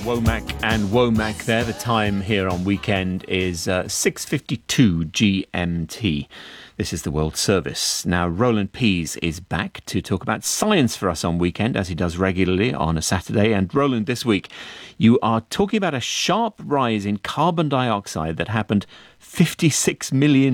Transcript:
Womack and Womack there. The time here on Weekend is 6:52 GMT. This is the World Service. Now, Roland Pease is back to talk about science for us on Weekend, as he does regularly on a Saturday. And Roland, this week, you are talking about a sharp rise in carbon dioxide that happened 56 million